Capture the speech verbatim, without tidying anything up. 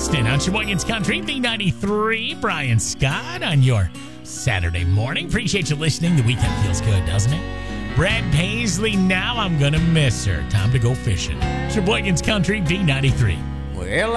Houston on Sheboygan's Country, B ninety-three. Brian Scott on your Saturday morning. Appreciate you listening. The weekend feels good, doesn't it? Brad Paisley, now I'm going to miss her. Time to go fishing. Sheboygan's Country, B ninety-three. Well,